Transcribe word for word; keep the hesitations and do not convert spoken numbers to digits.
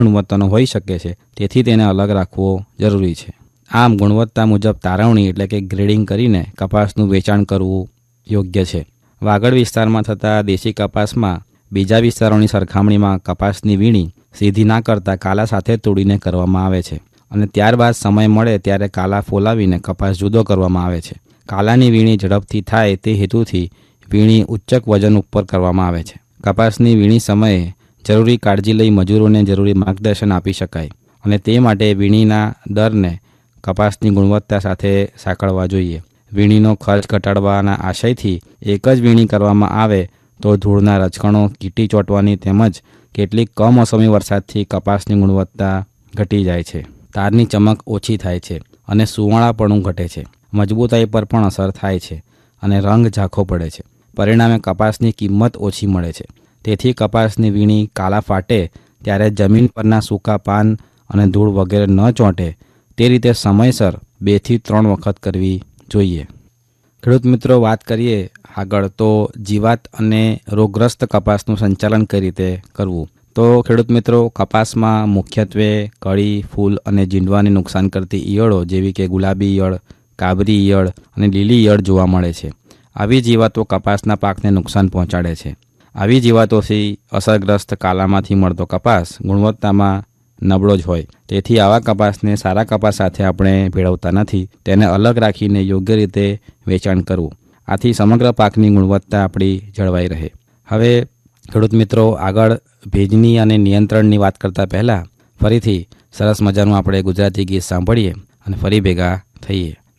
ગુણવત્તાનો હોઈ શકે છે, તેથી તેને અલગ રાખવો જરૂરી છે. આમ ગુણવત્તા મુજબ તારવણી એટલે કે ગ્રેડિંગ કરીને કપાસનું વેચાણ કરવું યોગ્ય છે. વાગડ વિસ્તારમાં થતા દેશી કપાસમાં બીજા વિસ્તારોની સરખામણીમાં કપાસની વીણી સીધી ના કરતાં કાલા સાથે તોડીને કરવામાં આવે છે અને ત્યારબાદ સમય મળે ત્યારે કાલા ફોલાવીને કપાસ જુદો કરવામાં આવે છે. કાલાની વીણી ઝડપથી થાય તે હેતુથી વીણી ઉચ્ચક વજન ઉપર કરવામાં આવે છે. કપાસની વીણી સમયે જરૂરી કાળજી લઈ મજૂરોને જરૂરી માર્ગદર્શન આપી શકાય અને તે માટે વીણીના દરને કપાસની ગુણવત્તા સાથે સાંકળવા જોઈએ. વીણીનો ખર્ચ ઘટાડવાના આશયથી એક જ વીણી કરવામાં આવે તો ધૂળના રજકણો, કીટી ચોંટવાની તેમજ કેટલીક કમોસમી વરસાદથી કપાસની ગુણવત્તા ઘટી જાય છે. તારની ચમક ઓછી થાય છે અને સુંવાળાપણું ઘટે છે. મજબૂતાઈ પર પણ અસર થાય છે અને રંગ ઝાંખો પડે છે. પરિણામે કપાસની કિંમત ઓછી મળે છે. તેથી કપાસની વીણી કાલા ફાટે ત્યારે જમીન પરના સૂકા પાન અને ધૂળ વગેરે ન ચોંટે તે રીતે સમયસર બેથી ત્રણ વખત કરવી જોઈએ. ખેડૂત મિત્રો, વાત કરીએ આગળ તો જીવાત અને રોગગ્રસ્ત કપાસનું સંચાલન કઈ રીતે કરવું. તો ખેડૂત મિત્રો, કપાસમાં મુખ્યત્વે કળી, ફૂલ અને જીંડવાને નુકસાન કરતી ઈયળો જેવી કે ગુલાબી ઈયળ, કાબરી ઈયળ અને લીલી ઈયળ જોવા મળે છે. આવી જીવાતો કપાસના પાકને નુકસાન પહોંચાડે છે. આવી જીવાતોથી અસરગ્રસ્ત કાલામાંથી મળતો કપાસ ગુણવત્તામાં નબળો જ હોય. તેથી આવા કપાસને સારા કપાસ સાથે આપણે ભેળવતા નથી. તેને અલગ રાખીને યોગ્ય રીતે વેચાણ કરવું. આથી સમગ્ર પાકની ગુણવત્તા આપણી જળવાઈ રહે. હવે ખેડૂત મિત્રો, આગળ ભેજની અને નિયંત્રણની વાત કરતાં પહેલાં ફરીથી સરસ મજાનું આપણે ગુજરાતી ગીત સાંભળીએ અને ફરી ભેગા થઈએ.